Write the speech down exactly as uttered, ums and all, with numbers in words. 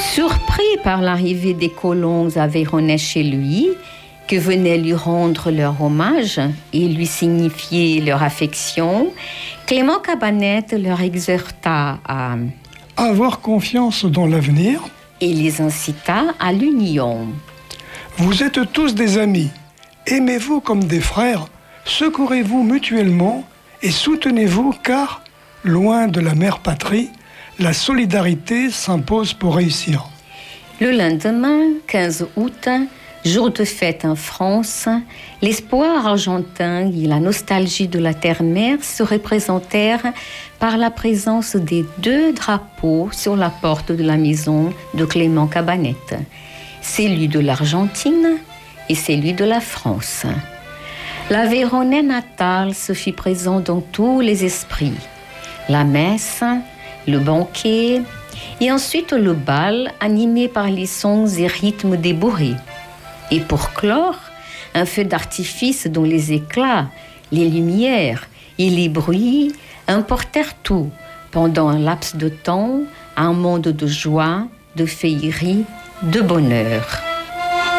Surpris par l'arrivée des colons aveyronnais chez lui, que venaient lui rendre leur hommage et lui signifier leur affection, Clément Cabanète leur exhorta à avoir confiance dans l'avenir et les incita à l'union. Vous êtes tous des amis, aimez-vous comme des frères, secourez-vous mutuellement et soutenez-vous car, loin de la mère patrie, la solidarité s'impose pour réussir. Le lendemain, quinze août, jour de fête en France, l'espoir argentin et la nostalgie de la terre-mère se représentèrent par la présence des deux drapeaux sur la porte de la maison de Clément Cabanète, celui de l'Argentine et celui de la France. L'Aveyronnais natal se fit présent dans tous les esprits. La messe, le banquet et ensuite le bal animé par les sons et rythmes des bourrées. Et pour clore, un feu d'artifice dont les éclats, les lumières et les bruits emportèrent tout pendant un laps de temps, un monde de joie, de féerie, de bonheur.